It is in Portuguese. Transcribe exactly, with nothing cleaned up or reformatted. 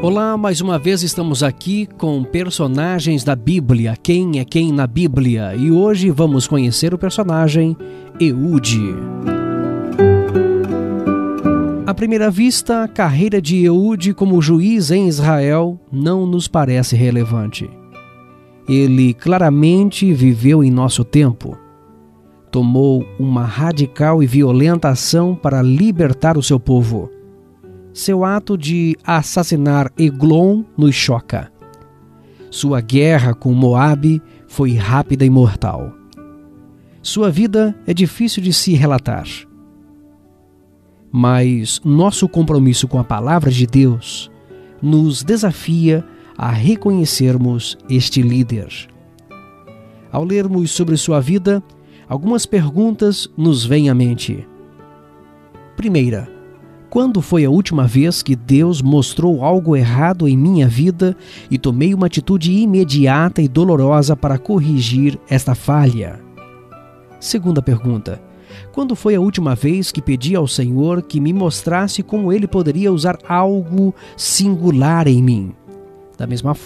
Olá, mais uma vez estamos aqui com personagens da Bíblia, quem é quem na Bíblia, e hoje vamos conhecer o personagem Eude. À primeira vista, a carreira de Eude como juiz em Israel não nos parece relevante. Ele claramente viveu em nosso tempo. Tomou uma radical e violenta ação para libertar o seu povo. Seu ato de assassinar Eglon nos choca. Sua guerra com Moabe foi rápida e mortal. Sua vida é difícil de se relatar. Mas nosso compromisso com a palavra de Deus nos desafia a reconhecermos este líder. Ao lermos sobre sua vida, algumas perguntas nos vêm à mente. Primeira, quando foi a última vez que Deus mostrou algo errado em minha vida e tomei uma atitude imediata e dolorosa para corrigir esta falha? Segunda pergunta, quando foi a última vez que pedi ao Senhor que me mostrasse como Ele poderia usar algo singular em mim? Da mesma